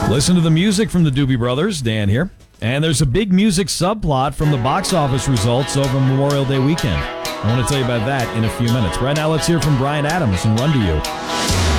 Listen to the music from the Doobie Brothers. Dan here. And there's a big music subplot from the box office results over Memorial Day weekend. I want to tell you about that in a few minutes. Right now, let's hear from Bryan Adams and Run to You.